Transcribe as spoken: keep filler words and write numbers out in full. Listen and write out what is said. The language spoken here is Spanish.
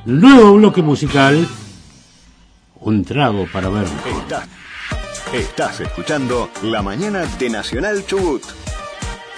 Nuevo bloque musical, un trago para ver. Estás, estás escuchando La Mañana de Nacional Chubut.